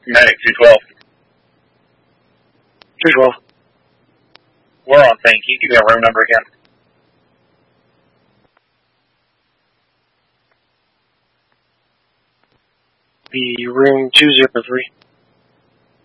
Medic 212. 212. We're on thing. Can you give me a room number again? Be room 203.